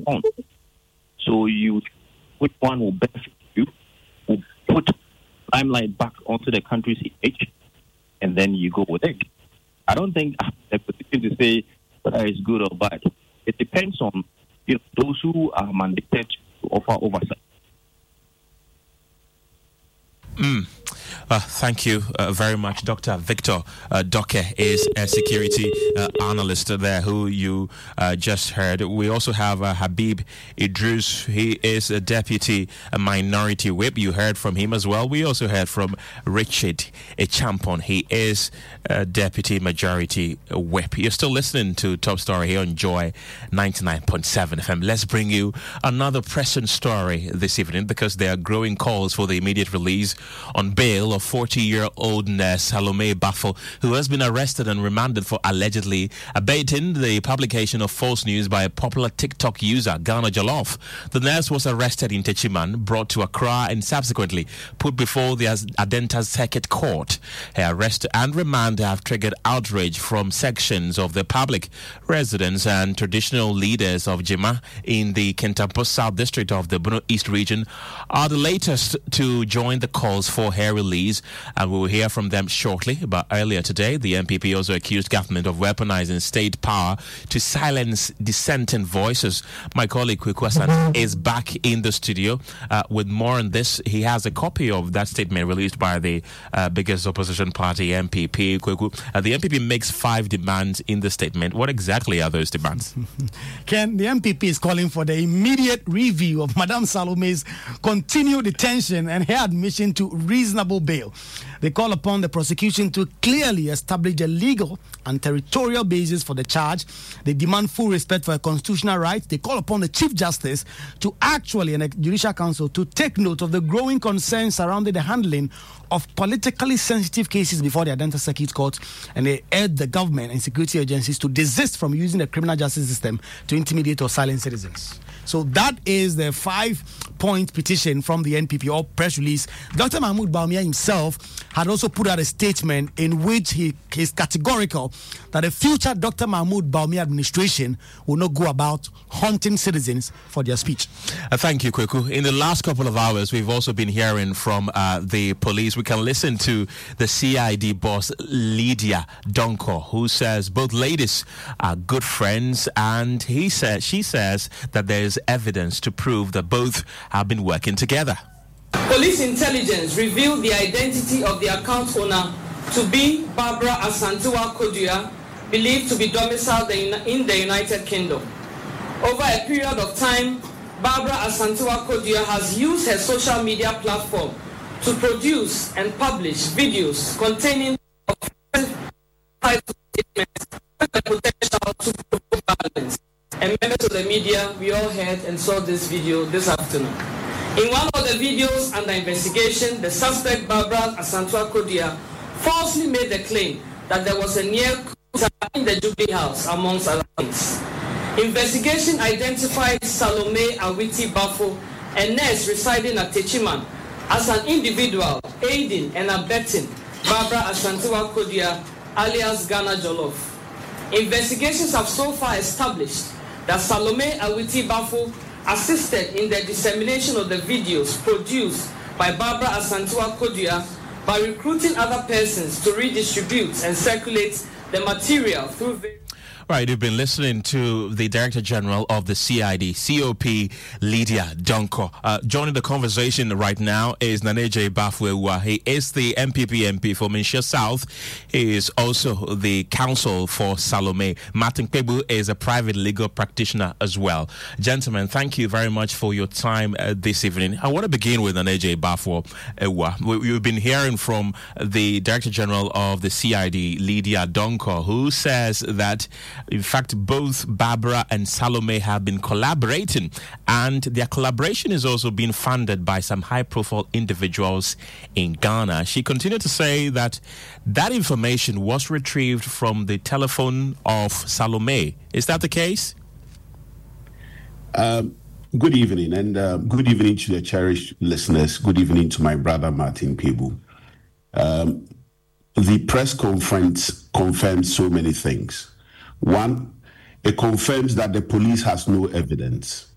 on. So which one will benefit you, will put limelight back onto the country's image, and then you go with it. I don't think I'm in a position to say whether it's good or bad. It depends on those who are mandated to offer oversight. Thank you very much. Dr. Victor Doke is a security analyst there who you just heard. We also have Habib Idris. He is a deputy minority whip. You heard from him as well. We also heard from Richard Echampon. He is a deputy majority whip. You're still listening to Top Story here on Joy 99.7 FM. Let's bring you another pressing story this evening because there are growing calls for the immediate release on bail of 40-year-old nurse Salome Bafo, who has been arrested and remanded for allegedly abating the publication of false news by a popular TikTok user, Ghana Jollof. The nurse was arrested in Techiman, brought to Accra, and subsequently put before the Adenta Circuit Court. Her arrest and remand have triggered outrage from sections of the public, residents, and traditional leaders of Jima in the Kintampo South District of the Bono East region are the latest to join the calls for her release, and we will hear from them shortly. But earlier today, the MPP also accused government of weaponizing state power to silence dissenting voices. My colleague Kweku Asante is back in the studio with more on this. He has a copy of that statement released by the biggest opposition party, MPP. Kweku, the MPP makes 5 demands in the statement. What exactly are those demands? Ken, the MPP is calling for the immediate review of Madame Salome's continued detention and her admission to reasonable bail. They call upon the prosecution to clearly establish the legal and territorial basis for the charge. They demand full respect for her constitutional rights. They call upon the Chief Justice to actually, and the Judicial Council, to take note of the growing concerns surrounding the handling of politically sensitive cases before the Adenta Circuit Court, and they urge the government and security agencies to desist from using the criminal justice system to intimidate or silence citizens. So that is the 5-point petition from the NPP or press release. Dr. Mahmoud Bawumia himself had also put out a statement in which he is categorical that the future Dr. Mahmoud Bawumia administration will not go about haunting citizens for their speech. Thank you, Kweku. In the last couple of hours, we've also been hearing from the police. We can listen to the CID boss, Lydia Donko, who says both ladies are good friends, and she says that there is evidence to prove that both have been working together. Police intelligence revealed the identity of the account owner to be Barbara Asantewa Kodia, believed to be domiciled in the United Kingdom. Over a period of time, Barbara Asantewa Kodia has used her social media platform to produce and publish videos containing statements with the potential to provoke violence. And members of the media, we all heard and saw this video this afternoon. In one of the videos under investigation, the suspect, Barbara Asantewa Kodia, falsely made the claim that there was a near coup in the Jubilee House, amongst other things. Investigation identified Salome Awiti Bafo, a nurse residing at Techiman, as an individual aiding and abetting Barbara Asantewa Kodia, alias Ghana Jollof. Investigations have so far established that Salome Awiti Bafo assisted in the dissemination of the videos produced by Barbara Asantewa Kodia by recruiting other persons to redistribute and circulate the material through various... Right, you've been listening to the Director General of the CID, COP, Lydia Donko. Joining the conversation right now is Naneje Bafwewa. He is the MPP MP for Minsha South. He is also the counsel for Salome. Martin Kpebu is a private legal practitioner as well. Gentlemen, thank you very much for your time this evening. I want to begin with Naneje Bafwewa. We've been hearing from the Director General of the CID, Lydia Donko, who says that in fact, both Barbara and Salome have been collaborating, and their collaboration is also being funded by some high-profile individuals in Ghana. She continued to say that that information was retrieved from the telephone of Salome. Is that the case? Good evening, and good evening to the cherished listeners. Good evening to my brother, Martin Kpebu. The press conference confirms so many things. One, it confirms that the police has no evidence.